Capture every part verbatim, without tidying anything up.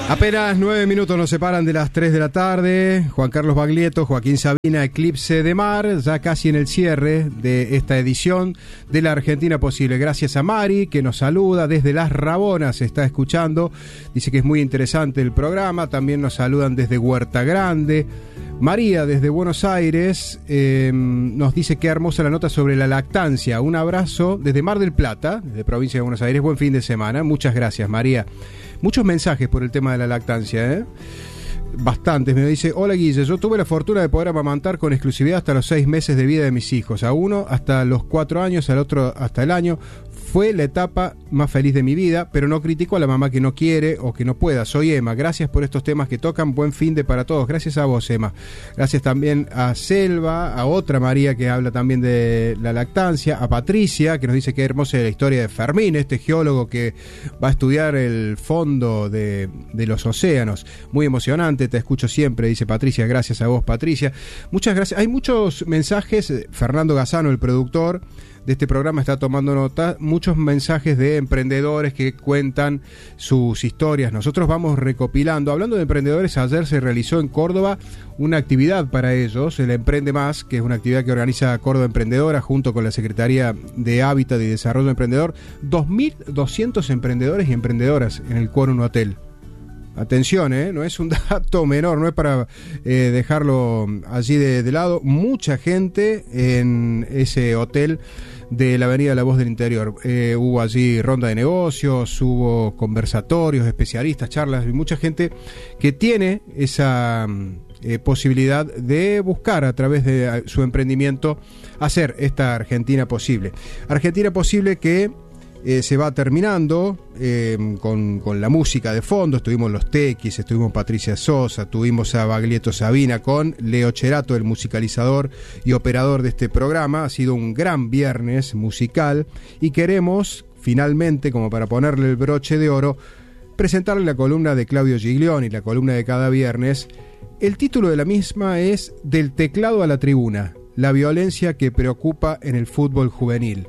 Apenas nueve minutos nos separan de las tres de la tarde. Juan Carlos Baglietto, Joaquín Sabina, Eclipse de Mar, ya casi en el cierre de esta edición de La Argentina Posible. Gracias a Mari, que nos saluda desde Las Rabonas, está escuchando. Dice que es muy interesante el programa. También nos saludan desde Huerta Grande. María, desde Buenos Aires, eh, nos dice qué hermosa la nota sobre la lactancia. Un abrazo desde Mar del Plata, desde provincia de Buenos Aires. Buen fin de semana. Muchas gracias, María. Muchos mensajes por el tema de la lactancia, ¿eh? Bastantes. Me dice: hola Guille, yo tuve la fortuna de poder amamantar con exclusividad hasta los seis meses de vida de mis hijos. A uno hasta los cuatro años, al otro hasta el año. Fue la etapa más feliz de mi vida, pero no critico a la mamá que no quiere o que no pueda. Soy Emma, gracias por estos temas que tocan. Buen fin de para todos. Gracias a vos, Emma. Gracias también a Selva, a otra María que habla también de la lactancia, a Patricia, que nos dice que hermosa la historia de Fermín, este geólogo que va a estudiar el fondo de, de los océanos. Muy emocionante, te escucho siempre, dice Patricia. Gracias a vos, Patricia. Muchas gracias. Hay muchos mensajes. Fernando Gazano, el productor de este programa, está tomando nota, muchos mensajes de emprendedores que cuentan sus historias. Nosotros vamos recopilando. Hablando de emprendedores, ayer se realizó en Córdoba una actividad para ellos, el Emprende Más, que es una actividad que organiza Córdoba Emprendedora junto con la Secretaría de Hábitat y Desarrollo Emprendedor. dos mil doscientos emprendedores y emprendedoras en el Quórum Hotel. Atención, ¿eh? No es un dato menor, no es para eh, dejarlo allí de, de lado. Mucha gente en ese hotel de la Avenida La Voz del Interior. Eh, hubo allí ronda de negocios, hubo conversatorios, especialistas, charlas, y mucha gente que tiene esa eh, posibilidad de buscar a través de su emprendimiento hacer esta Argentina posible. Argentina posible que Eh, se va terminando eh, con, con la música de fondo. Estuvimos los Tequis, estuvimos Patricia Sosa, tuvimos a Baglietto Sabina con Leo Cherato, el musicalizador y operador de este programa. Ha sido un gran viernes musical y queremos finalmente, como para ponerle el broche de oro, presentarle la columna de Claudio Giglioni, la columna de cada viernes. El título de la misma es Del teclado a la tribuna, la violencia que preocupa en el fútbol juvenil.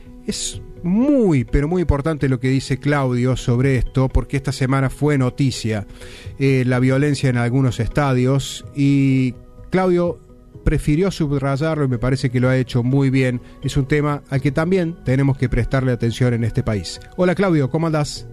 Es muy, pero muy importante lo que dice Claudio sobre esto, porque esta semana fue noticia eh, la violencia en algunos estadios y Claudio prefirió subrayarlo y me parece que lo ha hecho muy bien. Es un tema al que también tenemos que prestarle atención en este país. Hola Claudio, ¿cómo andás?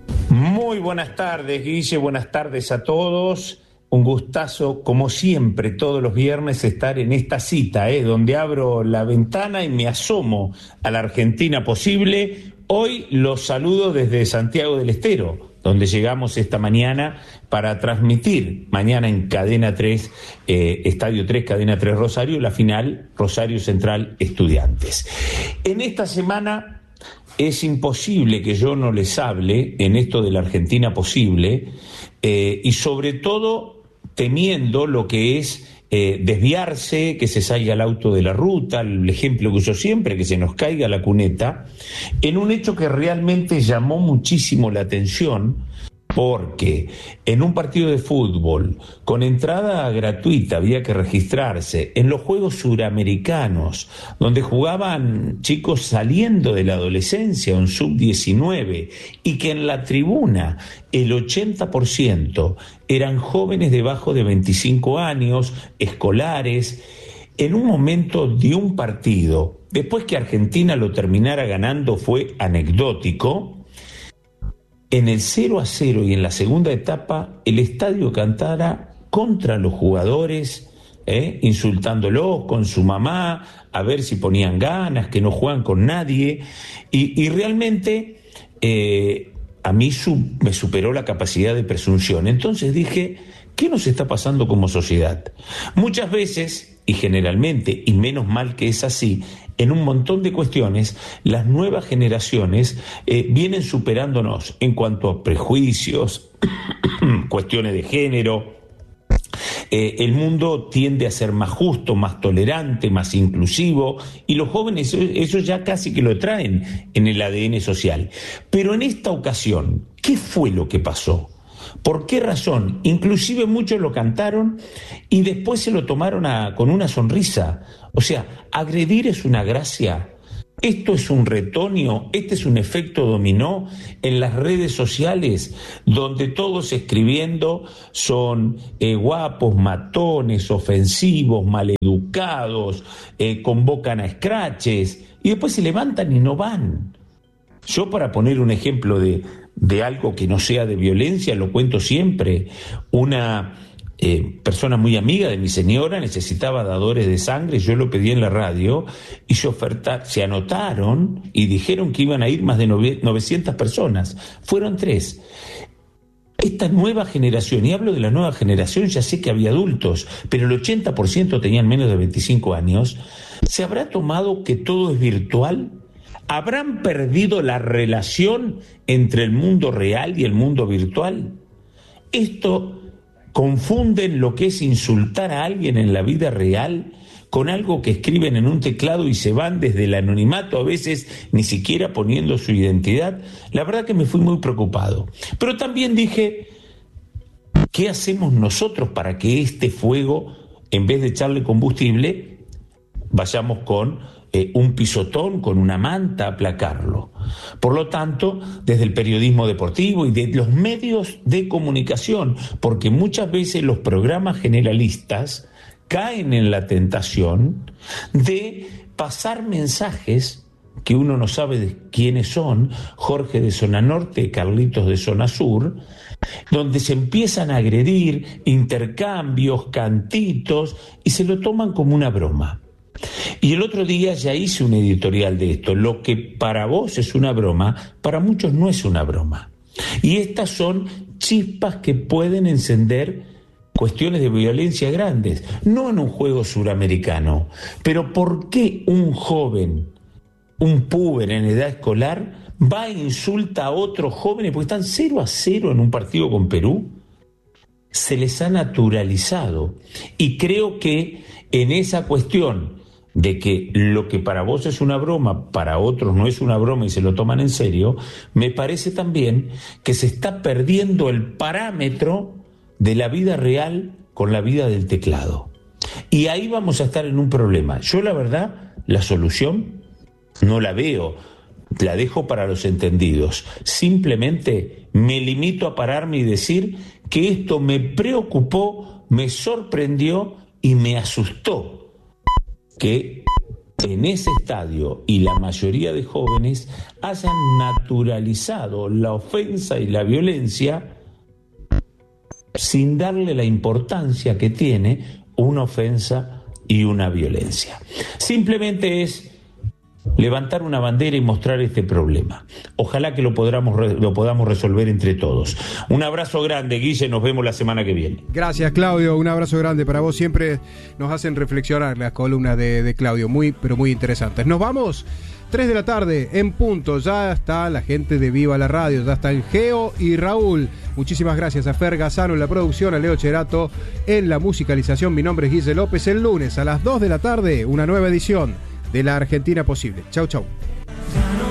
Muy buenas tardes, Guille, buenas tardes a todos. Un gustazo, como siempre, todos los viernes estar en esta cita, ¿eh? donde abro la ventana y me asomo a la Argentina posible. Hoy los saludo desde Santiago del Estero, donde llegamos esta mañana para transmitir mañana en Cadena tres, eh, Estadio tres, Cadena tres Rosario, la final Rosario Central Estudiantes. En esta semana es imposible que yo no les hable en esto de la Argentina posible, eh, y sobre todo temiendo lo que es eh, desviarse, que se salga el auto de la ruta, el ejemplo que uso siempre, que se nos caiga la cuneta, en un hecho que realmente llamó muchísimo la atención, porque en un partido de fútbol con entrada gratuita había que registrarse, en los Juegos Suramericanos, donde jugaban chicos saliendo de la adolescencia, un sub diecinueve, y que en la tribuna el ochenta por ciento eran jóvenes debajo de veinticinco años, escolares, en un momento de un partido, después que Argentina lo terminara ganando fue anecdótico. En el cero a cero y en la segunda etapa, el estadio cantara contra los jugadores, ¿eh? insultándolos con su mamá, a ver si ponían ganas, que no juegan con nadie. Y, y realmente eh, a mí su, me superó la capacidad de presunción. Entonces dije, ¿qué nos está pasando como sociedad? Muchas veces, y generalmente, y menos mal que es así, en un montón de cuestiones, las nuevas generaciones eh, vienen superándonos en cuanto a prejuicios, cuestiones de género. Eh, el mundo tiende a ser más justo, más tolerante, más inclusivo, y los jóvenes eso, eso ya casi que lo traen en el A D N social. Pero en esta ocasión, ¿qué fue lo que pasó? ¿Por qué razón? Inclusive muchos lo cantaron y después se lo tomaron a, con una sonrisa. O sea, agredir es una gracia. Esto es un retoño, este es un efecto dominó en las redes sociales, donde todos escribiendo son eh, guapos, matones, ofensivos, maleducados, eh, convocan a escraches y después se levantan y no van. Yo, para poner un ejemplo de, de algo que no sea de violencia, lo cuento siempre. Una eh, persona muy amiga de mi señora necesitaba dadores de sangre, yo lo pedí en la radio y se ofertaron, se anotaron y dijeron que iban a ir más de novecientas personas. Fueron tres. Esta nueva generación, y hablo de la nueva generación, ya sé que había adultos, pero el ochenta por ciento tenían menos de veinticinco años, ¿se habrá tomado que todo es virtual? ¿Habrán perdido la relación entre el mundo real y el mundo virtual? Esto confunden lo que es insultar a alguien en la vida real con algo que escriben en un teclado y se van desde el anonimato, a veces ni siquiera poniendo su identidad. La verdad que me fui muy preocupado. Pero también dije, ¿qué hacemos nosotros para que este fuego, en vez de echarle combustible, vayamos con Eh, un pisotón, con una manta, a aplacarlo? Por lo tanto, desde el periodismo deportivo y de los medios de comunicación, porque muchas veces los programas generalistas caen en la tentación de pasar mensajes que uno no sabe de quiénes son, Jorge de zona norte, Carlitos de zona sur, donde se empiezan a agredir, intercambios, cantitos, y se lo toman como una broma. Y el otro día ya hice un editorial de esto. Lo que para vos es una broma, para muchos no es una broma. Y estas son chispas que pueden encender cuestiones de violencia grandes, no en un juego suramericano. Pero ¿por qué un joven, un puber en edad escolar, va e insulta a otros jóvenes porque están cero a cero en un partido con Perú? Se les ha naturalizado. Y creo que en esa cuestión de que lo que para vos es una broma, para otros no es una broma y se lo toman en serio, me parece también que se está perdiendo el parámetro de la vida real con la vida del teclado. Y ahí vamos a estar en un problema. Yo, la verdad, la solución no la veo, la dejo para los entendidos. Simplemente me limito a pararme y decir que esto me preocupó, me sorprendió y me asustó que en ese estadio y la mayoría de jóvenes hayan naturalizado la ofensa y la violencia sin darle la importancia que tiene una ofensa y una violencia. Simplemente es levantar una bandera y mostrar este problema. Ojalá que lo podamos, lo podamos resolver entre todos. Un abrazo grande, Guille, nos vemos la semana que viene. Gracias, Claudio, un abrazo grande para vos. Siempre nos hacen reflexionar las columnas de, de Claudio, muy, pero muy interesantes. Nos vamos, tres de la tarde, en punto. Ya está la gente de Viva la Radio, ya están Geo y Raúl. Muchísimas gracias a Fer Gazzano en la producción, a Leo Cherato en la musicalización. Mi nombre es Guille López. El lunes a las dos de la tarde, una nueva edición de La Argentina Posible. Chau, chau.